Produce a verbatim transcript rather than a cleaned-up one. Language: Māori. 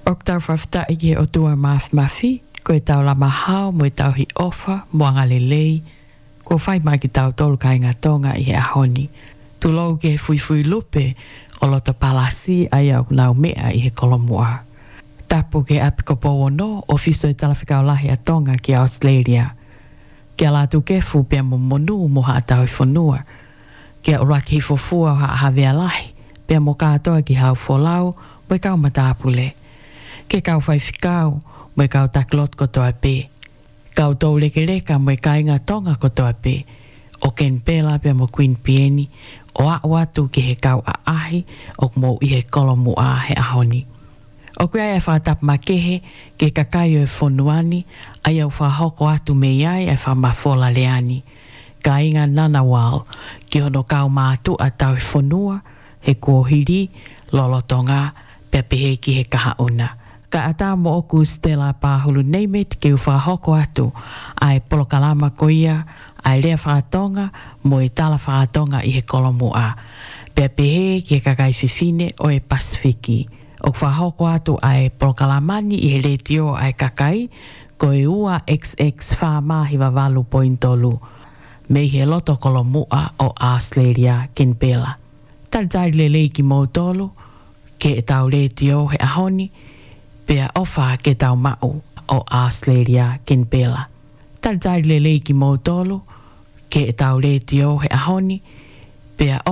Ok tau whafta i ke o tua maf mafi, ko e tau la mahao mo e tau hi ofa, moanga le lei, ko whai mai ki tau tolu kai ngā tonga i he ahoni. Tu lou ke fui fui lupe, o lota palasi ai au nau mea i he kolomua. Tapu ke apiko powo no, o fiso e talawhikau lahi a tonga ki Australia. Ke alatu kefu pia mo monu mo ha atau i whanua. Ke ura ki fofua ha havea lahi, pia mo katoa ki hau folau, mo i kau matapule. Ke kau whaifikau, mo i kau taklot kotoa pe. Kau tau leke leka mo i kainga tonga kotoa pe. O ken pela pia mo Queen Pieni, o a watu ki he kau a ahi, o mo i he kolomu a he ahoni. O kuia e whaatap makehe, ke kakaio e whonuani, ai au whahoko atu me iai e whamafola leani. Ka inga nanawal, ki hono kau mātu a tau e whonua, he kuohiri, lolotonga, pepehe ki he kaha una. Ka ata mo oku Stella Pahulu Neimet ke u whahoko atu, ai polokalama koia, ai lea whaatonga, mo i tala whaatonga i he kolomu a. Pepehe ki he kakai whiwhine o e Pasifiki. O whahoko atu ai polokalamani i he letio ai kakai, ko e ua X X whamahi wawalu pointolu. Me he loto kolomua o Australia ken pela. Taltai le leiki mo tolu, ke e tau letio he ahoni, pea ofa ke tau mau o Australia ken pela. Taltai le leiki mo tolu, ke e tau letio he ahoni, pea